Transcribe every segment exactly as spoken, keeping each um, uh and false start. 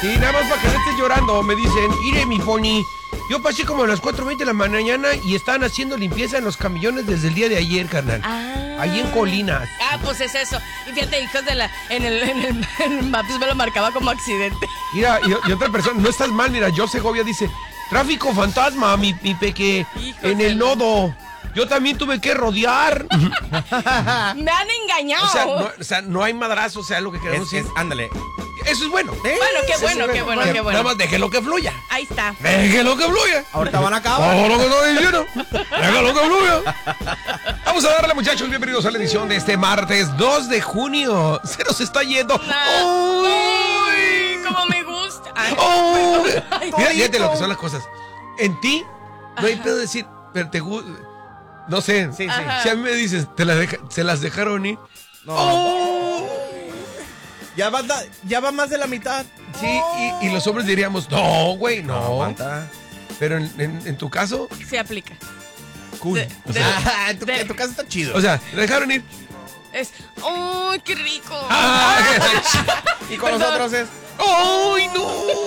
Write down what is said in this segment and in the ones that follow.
Sí, nada más para que no estés llorando. Me dicen, mire mi pony, yo pasé como a las cuatro veinte de la mañana y estaban haciendo limpieza en los camiones desde el día de ayer, carnal. Ah. Ahí en Colinas. Ah, pues es eso. Y fíjate, hijos de la... En el, en el, en el Maps me lo marcaba como accidente. Mira, y, y otra persona, no estás mal, mira, José Segovia dice, tráfico fantasma, mi, mi peque, Hijos en de el la- nodo. Yo también tuve que rodear. Me han engañado. O sea, no, o sea, no hay madrazo, o sea, lo que queremos Es, decir. es, ándale. Eso es bueno. Bueno, qué Eso es bueno, qué bueno, qué bueno. Nada más déjelo que fluya. Ahí está. Déjelo que fluya. Ahorita van a acabar. Todo lo que estoy diciendo. Déjalo que fluya. Vamos a darle, muchachos, bienvenidos a la edición de este martes dos de junio. Se nos está yendo. Uy, cómo me gusta. Ay, ¡Oh! ay, Mira, ay, fíjate lo que son las cosas. En ti no hay pedo de decir, pero te gusta. No sé. Sí, sí. Ajá. Si a mí me dices, te las deja- se las dejaron ir. No. ¡Oh! Ya, va, da- ya va más de la mitad. Sí, y, y los hombres diríamos, no, güey, no. Aguanta. Pero en, en- en tu caso, se aplica. cool. De- O de- sea, Ah, en, tu, de- en tu casa está chido. o sea, le dejaron ir. Es. ¡Uy, qué rico! Ah, y con perdón. nosotros es. ¡Ay, no!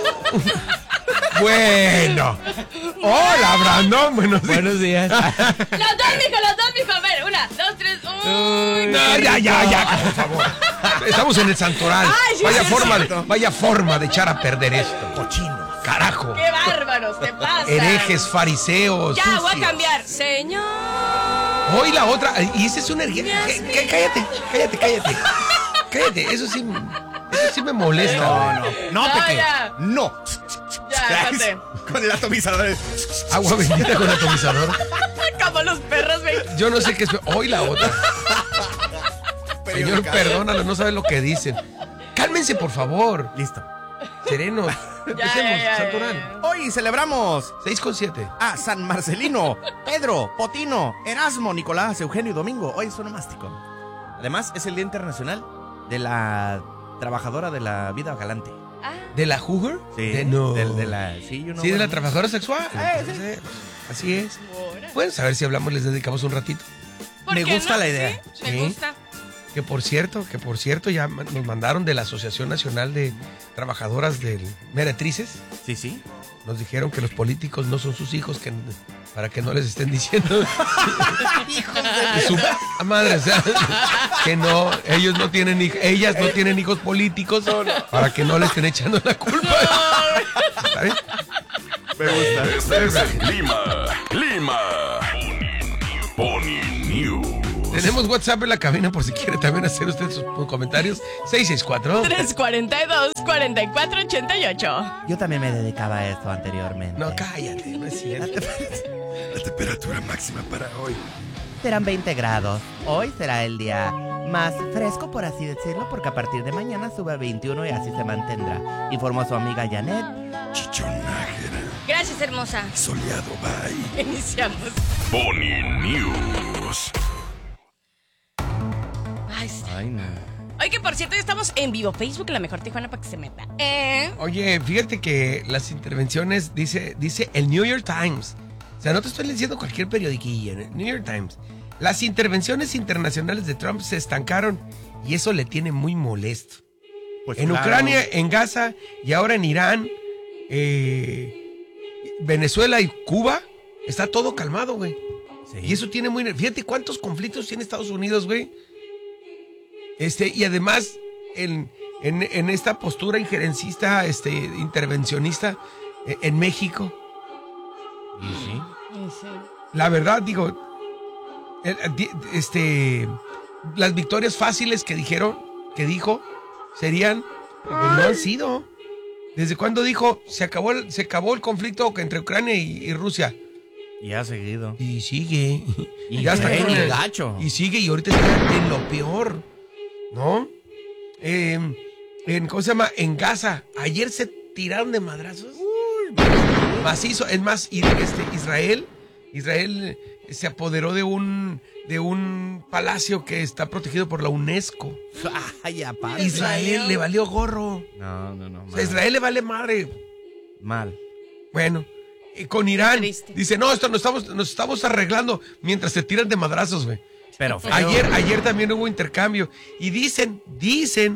Bueno. Hola, Brandon. Buenos días. Buenos días. Los dos, mijo, los dos, mijo. A ver, una, dos, tres. ¡Uy! No, ya, ya, ya, por favor. Estamos en el santoral. Ay, sí, vaya, sí, forma sí. de, vaya forma de echar a perder esto. Cochino. Carajo. ¡Qué bárbaros! ¿Qué pasa? Herejes, fariseos. Ya, voy a sucios. cambiar. Señor. Hoy la otra. Y esa es una energía. Dios Cá- mío. cá- Cállate, cállate, cállate. Cállate, eso sí, eso sí me molesta. No, güey. no. No, No, Peque. ya. No. Ya, déjate. Con el atomizador. Agua bendita con atomizador. Como los perros, ven. Yo no sé qué es. Hoy la otra. Señor, perdónalo, no sabes lo que dicen. Cálmense, por favor. Listo. Serenos. Empecemos, ya, ya, Santoral. ya. Hoy celebramos seis con siete. a San Marcelino, Pedro, Potino, Erasmo, Nicolás, Eugenio y Domingo. Hoy es onomástico. Además, es el Día Internacional de la Trabajadora de la Vida Galante. Ah, ¿De la Hoover? Sí. De, no. Del- de la, sí, you know Sí, de what la I mean. trabajadora sexual. Eh, sí. Entonces, así es. ahora. Bueno, a ver si hablamos, les dedicamos un ratito. ¿Por Me qué gusta no? la idea. Sí, me Sí. gusta. Que por cierto, que por cierto, ya ma- nos mandaron de la Asociación Nacional de Trabajadoras de Meretrices. Sí, sí. Nos dijeron que los políticos no son sus hijos, que para que no les estén diciendo. Hijos que su ah, madre, o sea, que no, ellos no tienen hij- ellas no tienen hijos políticos, para que no le estén echando la culpa. ¿Sabes? Me gusta. Este es el clima. Clima. Pony News. Tenemos WhatsApp en la cabina por si quiere también hacer usted sus comentarios. seis seis cuatro. tres cuarenta y dos, cuarenta y cuatro, ochenta y ocho. Yo también me dedicaba a esto anteriormente. No, cállate, no es cierto. La temperatura máxima para hoy. Serán veinte grados. Hoy será el día más fresco, por así decirlo, porque a partir de mañana sube a veintiuno y así se mantendrá. Informó su amiga Janet. Chichonájera. Gracias, hermosa. Soleado, bye. Iniciamos. Pony News. Ay, sí. Ay, no. Oye, que por cierto, ya estamos en vivo. Facebook, La Mejor Tijuana, para que se meta. ¿Eh? Oye, fíjate que las intervenciones, dice, dice el New York Times. O sea, no te estoy diciendo cualquier periodiquilla, el New York Times. Las intervenciones internacionales de Trump se estancaron y eso le tiene muy molesto. Pues En claro. Ucrania, en Gaza y ahora en Irán, eh, Venezuela y Cuba, está todo calmado, güey. Sí. Y eso tiene muy... Fíjate cuántos conflictos tiene Estados Unidos, güey. Este, y además, en, en, en esta postura injerencista, este, intervencionista, eh, en México, ¿Y sí? la verdad, digo, el- di- este, las victorias fáciles que dijeron, que dijo, serían, pues no han sido. ¿Desde cuándo dijo, se acabó el, se acabó el conflicto entre Ucrania y, y Rusia? Y ha seguido. Y sigue. Y ya está bien, con y el- gacho. Y sigue, y ahorita está en lo peor, ¿no? Eh, en, ¿cómo se llama? En Gaza. Ayer se tiraron de madrazos. Macizo. Es más, y- este, Israel, Israel eh, se apoderó de un, de un palacio que está protegido por la UNESCO. Ay, aparte. Israel le valió gorro. No, no, no. O sea, Mal. Israel le vale madre. Mal. Bueno, y con Irán, Triste. dice, no, esto nos estamos, nos estamos arreglando mientras se tiran de madrazos, güey. Pero feo. Ayer, ayer también hubo intercambio. Y dicen, dicen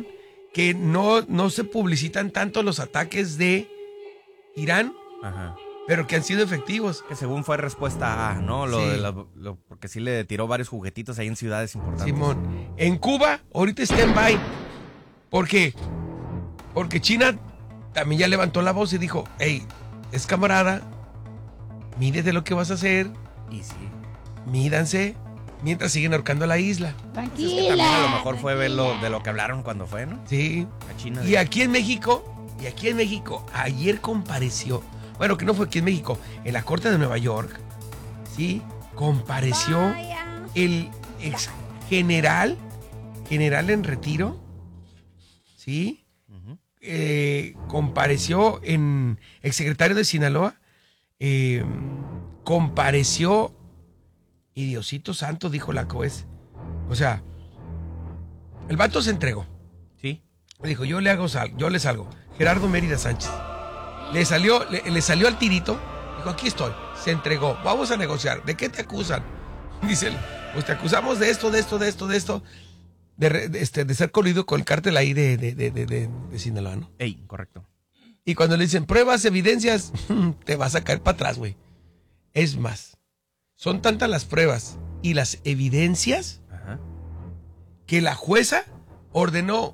que no, no se publicitan tanto los ataques de Irán, Ajá. pero que han sido efectivos. Que según fue respuesta A, ¿no? Lo Sí. de la- lo- porque sí le tiró varios juguetitos ahí en ciudades importantes. Simón, en Cuba ahorita está en by. ¿Por qué? Porque China también ya levantó la voz y dijo, hey, es camarada, mídete lo que vas a hacer, Y sí. mídanse, mientras siguen ahorcando la isla. Es que también a lo mejor fue ver lo, de lo que hablaron cuando fue, ¿no? Sí. A China. Y aquí en México, y aquí en México, ayer compareció, bueno, que no fue aquí en México, en la Corte de Nueva York, sí, compareció el ex general, general en retiro, sí, Ujú. eh, compareció en exsecretario de Sinaloa, eh, compareció, y Diosito Santo, dijo la juez. O sea, el vato se entregó. Sí. Me dijo, yo le hago sal, yo le salgo. Gerardo Mérida Sánchez. Le salió, le, le salió al tirito. Dijo, aquí estoy. Se entregó. Vamos a negociar. ¿De qué te acusan? Dice él, pues te acusamos de esto, de esto, de esto, de esto. De, re- de, este, de ser coludido con el cártel ahí de, de, de, de, de, de Sinaloa, ¿no? Ey, correcto. Y cuando le dicen pruebas, evidencias, te vas a caer para atrás, güey. Es más, son tantas las pruebas y las evidencias Ajá. que la jueza ordenó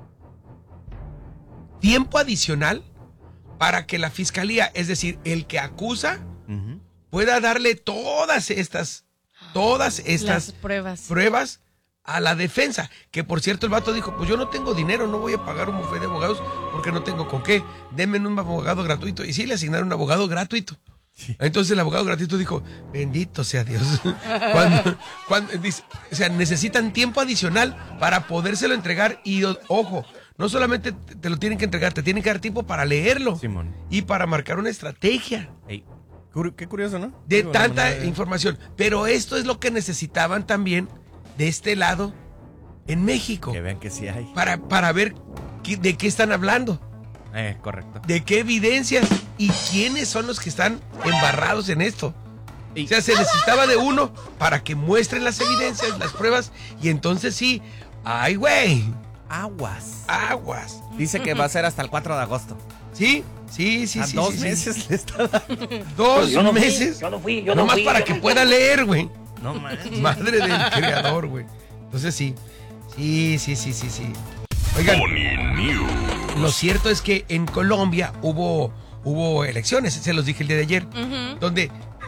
tiempo adicional para que la fiscalía, es decir, el que acusa, Ujú. pueda darle todas estas, todas estas Las pruebas. pruebas a la defensa. Que por cierto el vato dijo, pues yo no tengo dinero, no voy a pagar un bufete de abogados porque no tengo con qué. Denme un abogado gratuito. Y sí le asignaron un abogado gratuito. Entonces el abogado gratuito dijo, bendito sea Dios. cuando, cuando, dice, o sea, necesitan tiempo adicional para podérselo entregar y o- ojo, no solamente te te lo tienen que entregar, te tienen que dar tiempo para leerlo Simón. y para marcar una estrategia Ey. Cur- Qué curioso, ¿no? de Digo, la tanta manera de- información. Pero esto es lo que necesitaban también de este lado en México Que vean que sí hay. para, para ver qué- de qué están hablando. Eh, correcto. ¿De qué evidencias? ¿Y quiénes son los que están embarrados en esto? Y- O sea, se necesitaba de uno para que muestren las evidencias, las pruebas, y entonces sí, ¡ay, güey! Aguas. ¡Aguas! Dice que va a ser hasta el cuatro de agosto. Sí, sí, sí, a sí. dos sí, sí. meses le está dando. Dos Yo no fui, meses. yo no fui, yo no Nomás fui, para yo que no pueda leer, güey. No manches. Madre del creador, güey. Entonces sí. Sí, sí, sí, sí, sí. Oigan, Pony News. lo cierto es que en Colombia hubo, hubo elecciones, se los dije el día de ayer, Ujú. donde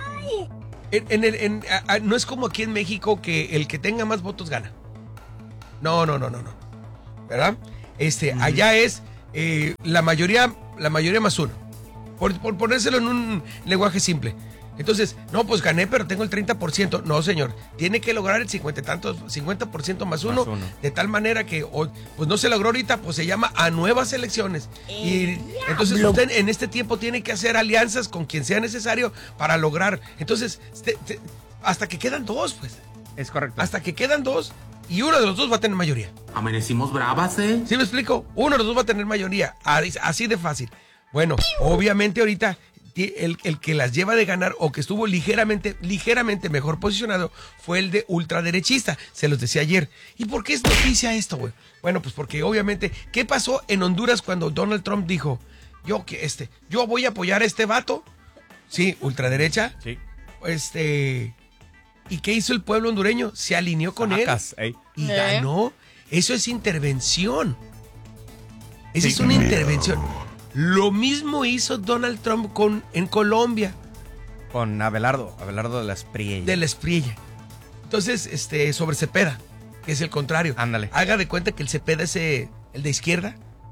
en, en el- en- a- a- no es como aquí en México que el que tenga más votos gana. No, no, no, no, no. ¿Verdad? Este, allá es eh, la mayoría, la mayoría más uno. Por, por ponérselo en un lenguaje simple. Entonces, no, pues gané, pero tengo el treinta por ciento. No, señor. Tiene que lograr el cincuenta y tantos, cincuenta por ciento más uno, Más uno. de tal manera que o- pues no se logró ahorita, pues se llama a nuevas elecciones. Y entonces usted en este tiempo tiene que hacer alianzas con quien sea necesario para lograr. Entonces, te- te- hasta que quedan dos, pues. Es correcto. Hasta que quedan dos y uno de los dos va a tener mayoría. Amanecimos bravas, ¿eh? ¿Sí me explico? Uno de los dos va a tener mayoría. Así así de fácil. Bueno, obviamente ahorita ti- el, el que las lleva de ganar o que estuvo ligeramente, ligeramente mejor posicionado fue el de ultraderechista. Se los decía ayer. ¿Y por qué es noticia esto, güey? Bueno, pues porque obviamente, ¿qué pasó en Honduras cuando Donald Trump dijo, yo que este, yo voy a apoyar a este vato? Sí, ultraderecha. Sí. Este, ¿y qué hizo el pueblo hondureño? Se alineó con él Sacas, ey. y ¿Eh? ganó. Eso es intervención. Esa Sí. es una intervención. Lo mismo hizo Donald Trump con, en Colombia, Con Abelardo. Abelardo de la Espriella. de la Espriella. Entonces, este, sobre Cepeda, que es el contrario. Ándale. Haga de cuenta que el Cepeda es eh, el de izquierda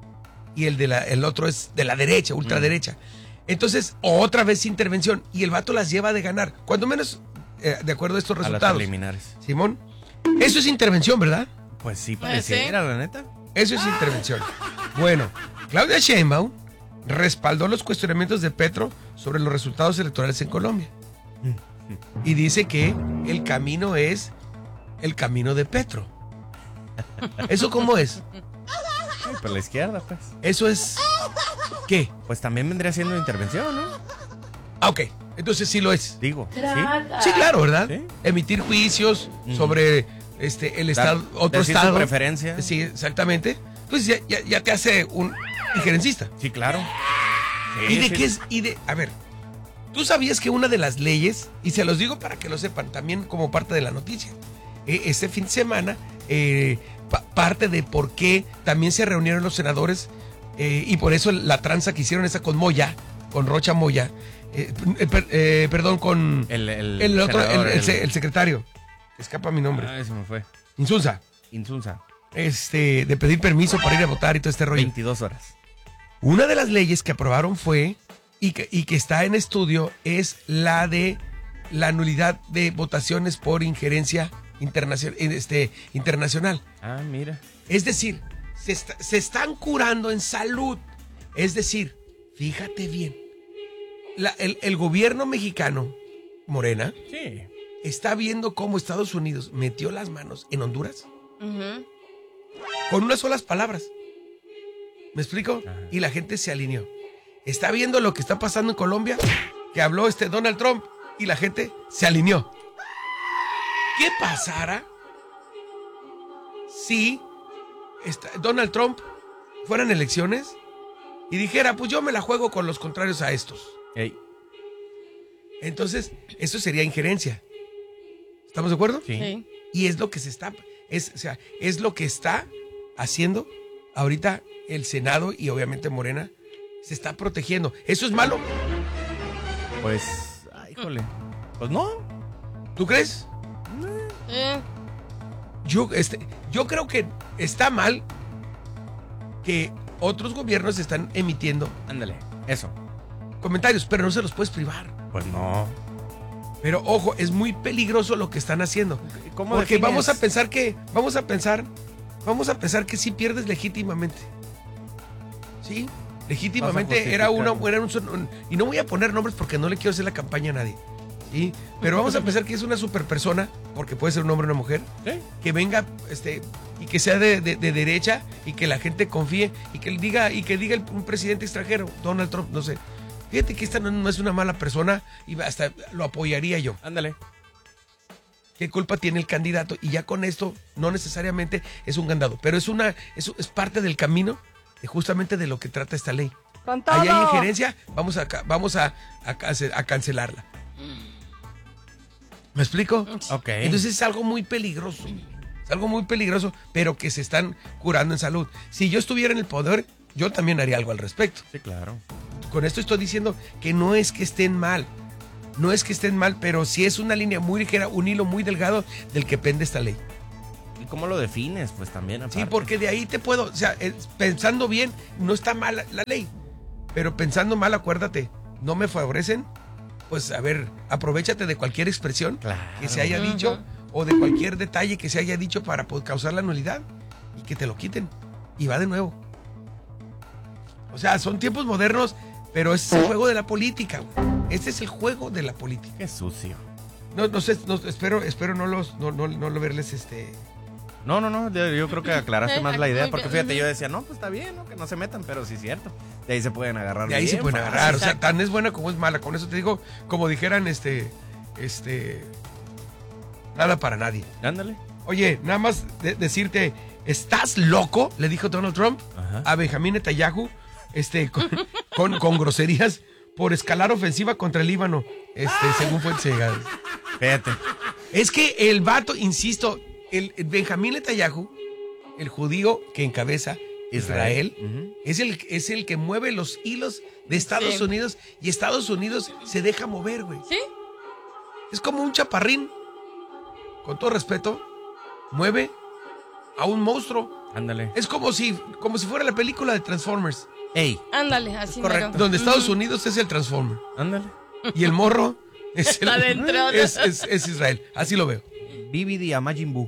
y el, de la, el otro es de la derecha, ultraderecha. Entonces, otra vez intervención. Y el vato las lleva de ganar. Cuando menos, eh, de acuerdo a estos A las resultados. preliminares. Simón, eso es intervención, ¿verdad? Pues sí, ¿sí? pareciera, la neta. Eso es intervención. Bueno, Claudia Sheinbaum respaldó los cuestionamientos de Petro sobre los resultados electorales en Colombia. Y dice que el camino es el camino de Petro. ¿Eso cómo es? Sí, por la izquierda, pues. Eso es... ¿Qué? Pues también vendría siendo intervención, ¿no? Ah, ok. Entonces sí lo es. Digo. ¿sí? Sí, claro, ¿verdad? Sí. Emitir juicios Ujú. sobre este el Dar- estado, otro decir su estado. preferencia. Sí, exactamente. pues ya, ya, ya te hace un injerencista. Sí, claro. ¿Y Sí, de sí. qué es? Y de, a ver, ¿tú sabías que una de las leyes, y se los digo para que lo sepan también como parte de la noticia, eh, este fin de semana, eh, pa- parte de por qué también se reunieron los senadores, eh, y por eso la tranza que hicieron esa con Moya, con Rocha Moya, eh, eh, per- eh, perdón, con El, el, el otro, el, senador, el se- el secretario, escapa mi nombre, Ay, se me fue. Insulza, Insunza. este, de pedir permiso para ir a votar y todo este rollo. veintidós horas. Una de las leyes que aprobaron fue, y que, y que está en estudio, es la de la nulidad de votaciones por injerencia internacional. Este, internacional. Ah, mira. Es decir, se, está- se están curando en salud. Es decir, fíjate bien, la- el, el gobierno mexicano, Morena, Sí. está viendo cómo Estados Unidos metió las manos en Honduras Ujú. con unas solas palabras. ¿Me explico? Ajá. Y la gente se alineó. Está viendo lo que está pasando en Colombia, que habló este Donald Trump, y la gente se alineó. ¿Qué pasara si esta- Donald Trump fueran elecciones y dijera, pues yo me la juego con los contrarios a estos? Ey. Entonces, eso sería injerencia. ¿Estamos de acuerdo? Sí. Sí. Y es lo que se está, es, o sea, es lo que está haciendo ahorita el Senado y obviamente Morena se está protegiendo. ¿Eso es malo? Pues, ay, híjole. Pues no. ¿Tú crees? Eh, Yo, este, yo creo que está mal que otros gobiernos están emitiendo Ándale. Eso. comentarios, pero no se los puedes privar. Pues no. Pero ojo, es muy peligroso lo que están haciendo. ¿Cómo Porque defines? vamos a pensar que, vamos a pensar, vamos a pensar que sí pierdes legítimamente. ¿Sí? Legítimamente Vas a era una, justificar. era un, son- un- y no voy a poner nombres porque no le quiero hacer la campaña a nadie. ¿Sí? Pero vamos a pensar que es una super persona, porque puede ser un hombre o una mujer, ¿Sí? que venga, este, y que sea de, de- de derecha y que la gente confíe y que él diga, y que diga el, un presidente extranjero, Donald Trump, no sé. Fíjate que esta no, no es una mala persona y hasta lo apoyaría yo. Ándale. ¿Qué culpa tiene el candidato? Y ya con esto no necesariamente es un candado, pero es una es, es parte del camino de justamente de lo que trata esta ley. con Ahí hay todo. injerencia, vamos a ca- vamos a, a, cance- a cancelarla. ¿Me explico? Ok. Entonces es algo muy peligroso. Es algo muy peligroso, pero que se están curando en salud. Si yo estuviera en el poder, yo también haría algo al respecto. Sí, claro. Con esto estoy diciendo que no es que estén mal. No es que estén mal, pero sí es una línea muy ligera, un hilo muy delgado del que pende esta ley. ¿Y cómo lo defines? Pues también, Sí, aparte. porque de ahí te puedo, o sea, es- pensando bien, no está mal la, la ley. Pero pensando mal, acuérdate, no me favorecen, pues a ver, aprovéchate de cualquier expresión Claro. que se haya dicho o de cualquier detalle que se haya dicho para pues, causar la nulidad y que te lo quiten. Y va de nuevo. O sea, son tiempos modernos, pero es el juego de la política. Güey. Este es el juego de la política. Qué sucio. No, no sé, no, espero, espero no los, no, no, no lo verles este. No, no, no, yo, yo creo que aclaraste Eh, más la idea, muy porque bien. fíjate, yo decía, no, pues está bien, ¿no? Que no se metan, pero sí es cierto. De ahí se pueden agarrar. De ahí se bien pueden fácil. agarrar. O sea, tan es buena como es mala. Con eso te digo, como dijeran, este, este, nada para nadie. Ándale. Oye, nada más de- decirte, ¿estás loco? Le dijo Donald Trump Ajá. a Benjamín Netanyahu, este, con, con, con groserías por escalar ofensiva contra el Líbano, este, según fuentes llegadas. Fíjate. Es que el vato, insisto, el, el Benjamín Netanyahu, el judío que encabeza Israel, Ujú. es, el, es el que mueve los hilos de Estados Sí. Unidos y Estados Unidos se deja mover, güey. ¿Sí? Es como un chaparrín, con todo respeto, mueve a un monstruo. Ándale. Es como si, como si fuera la película de Transformers, Ey, Ándale, así correcto. mero. donde Estados Unidos es el Transformer ándale. y el morro es, el- Está dentro de- es, es- es Israel. Así lo veo. Bibidi a Majin Buu.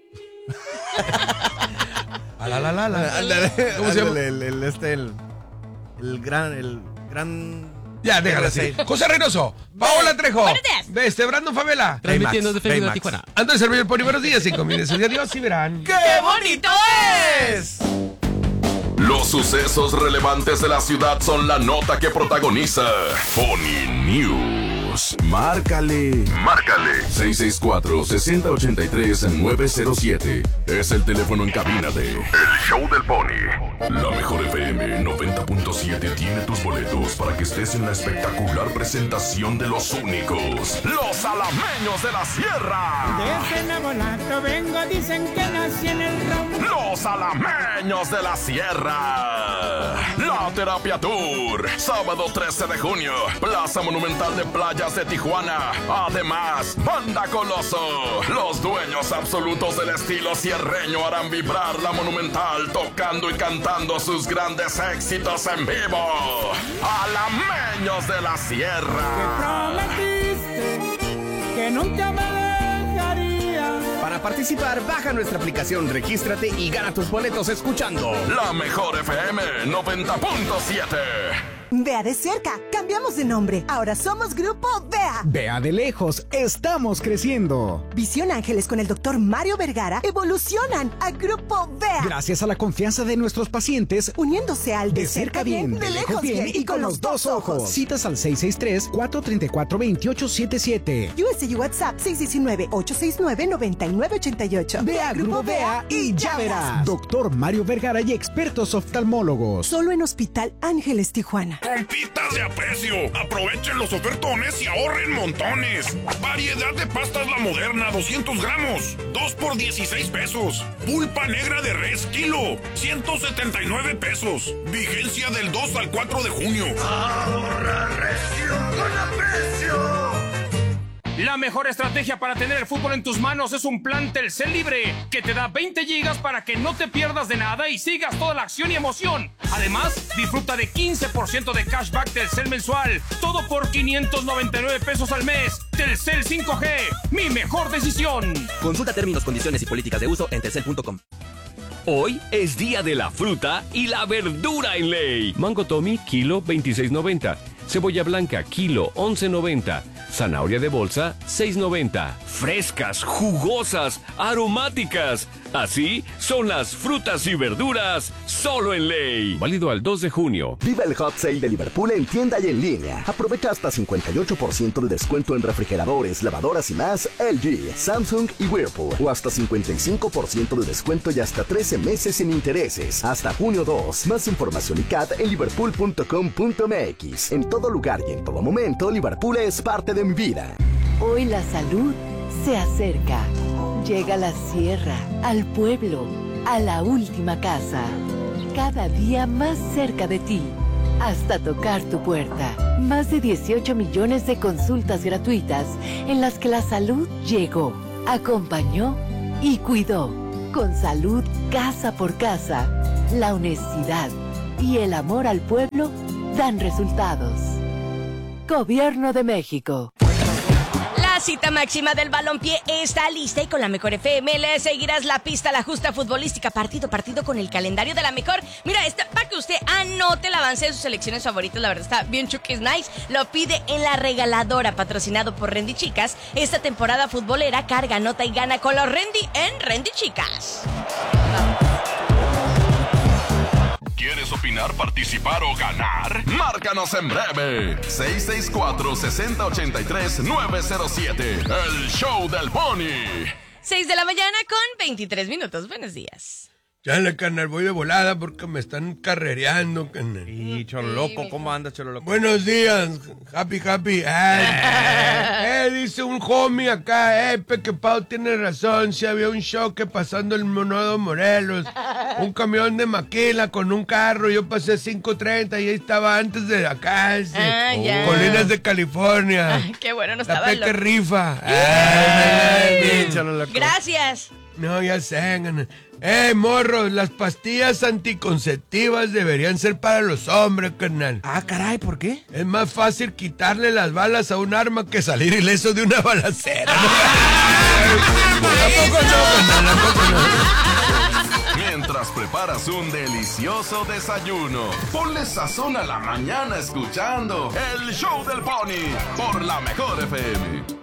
A la la la la. Ándale. ¿Cómo se llama? Ándale, El, el, este, el, el gran, el gran... Ya, déjala así. José Reynoso, Paola Trejo, Buenos días. este Brandon Favela, Transmitiendo desde Baymax. Felipe Tijuana. Antes Servir el Pony, buenos días, cinco minutos. Adiós y verán. ¡Qué bonito es! Los sucesos relevantes de la ciudad son la nota que protagoniza Pony News. News. Márcale. Márcale. seis seis cuatro, seis cero ocho tres, nueve cero siete. Es el teléfono en cabina de El Show del Pony. La mejor F M noventa punto siete tiene tus boletos para que estés en la espectacular presentación de los únicos, los alameños de la sierra. Desde Navolato vengo, dicen que nací en el ron. Los alameños de la sierra. La Terapia Tour, sábado trece de junio, Plaza Monumental de Playas de Tijuana. Además, Banda Coloso, los dueños absolutos del estilo sierreño harán vibrar la Monumental tocando y cantando sus grandes éxitos en vivo. Alameños de la sierra. Prometiste que nunca me dejaría. Para participar, baja nuestra aplicación, regístrate y gana tus boletos escuchando La mejor F M noventa punto siete. Vea de cerca, cambiamos de nombre. Ahora somos Grupo Vea. Vea de lejos, estamos creciendo. Visión Ángeles con el doctor Mario Vergara evolucionan a Grupo Vea. Gracias a la confianza de nuestros pacientes, uniéndose al de, de cerca bien, de lejos bien y con los dos ojos. Citas al seis seis tres, cuatro tres cuatro, dos ocho siete siete. U S U WhatsApp seis uno nueve, ocho seis nueve, nueve nueve ocho ocho. Vea Grupo Vea y ya verás. Doctor Mario Vergara y expertos oftalmólogos. Solo en Hospital Ángeles Tijuana. Compitas de aprecio. Aprovechen los ofertones y ahorren montones. Variedad de pastas La Moderna, doscientos gramos, dos por dieciséis pesos. Pulpa negra de res, kilo, ciento setenta y nueve pesos. Vigencia del dos al cuatro de junio. Ahorra recio con aprecio. La mejor estrategia para tener el fútbol en tus manos es un plan Telcel Libre, que te da veinte gigas para que no te pierdas de nada y sigas toda la acción y emoción. Además, disfruta de quince por ciento de cashback Telcel mensual, todo por quinientos noventa y nueve pesos al mes. Telcel cinco G, mi mejor decisión. Consulta términos, condiciones y políticas de uso en telcel punto com. Hoy es día de la fruta y la verdura en ley. Mango Tommy, kilo veintiséis noventa. Cebolla blanca, kilo once noventa. Zanahoria de bolsa, seis noventa. Frescas, jugosas, aromáticas. Así son las frutas y verduras solo en Ley. Válido al dos de junio. Viva el Hot Sale de Liverpool en tienda y en línea. Aprovecha hasta cincuenta y ocho por ciento de descuento en refrigeradores, lavadoras y más L G, Samsung y Whirlpool. O hasta cincuenta y cinco por ciento de descuento y hasta trece meses sin intereses. Hasta junio dos. Más información y C A D en liverpool punto com punto m x. En todo lugar y en todo momento, Liverpool es parte de mi vida. Hoy la salud se acerca. Llega a la sierra, al pueblo, a la última casa. Cada día más cerca de ti, hasta tocar tu puerta. Más de dieciocho millones de consultas gratuitas en las que la salud llegó, acompañó y cuidó. Con salud casa por casa, la honestidad y el amor al pueblo dan resultados. Gobierno de México. La cita máxima del balompié está lista y con la mejor F M le seguirás la pista a la justa futbolística partido a partido con el calendario de la mejor. Mira, está para que usted anote el avance de sus selecciones favoritas, la verdad está bien chuquis nice. Lo pide en La Regaladora, patrocinado por Rendy Chicas. Esta temporada futbolera carga, anota y gana con los Rendy en Rendy Chicas. ¿Quieres opinar, participar o ganar? Márcanos en breve. seis seis cuatro, seis cero ocho tres, nueve cero siete. El Show del Pony. seis de la mañana con veintitrés minutos. Buenos días. Chale, carnal, voy de volada porque me están carrereando, carnal. Y Cholo Loco, ¿cómo andas, Cholo Loco? Buenos días, happy, happy. Ay, eh, dice un homie acá, eh, Peque Pau tiene razón, si había un choque pasando el Monodo Morelos, un camión de maquila con un carro, yo pasé cinco treinta y ahí estaba antes de acá, ese, ah, ya. Colinas de California. Ay, qué bueno, no La estaba Peque loco. rifa. Ay, ay, Cholo Loco. Gracias. No, ya sé, carnal. ¡Eh, morros! Las pastillas anticonceptivas deberían ser para los hombres, carnal. Ah, caray, ¿por qué? Es más fácil quitarle las balas a un arma que salir ileso de una balacera. ¿Tampoco no, carnal? ¿Tampoco no? Mientras preparas un delicioso desayuno, ponle sazón a la mañana escuchando El Show del Pony por la mejor F M.